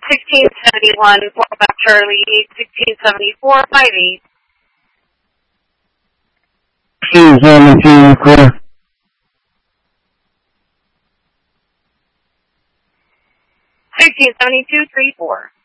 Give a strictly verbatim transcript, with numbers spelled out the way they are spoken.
sixteen seventy-one, Fort Back Charlie, sixteen seventy-four, five eight. sixteen seventy-two, clear. sixteen seventy-two, three four.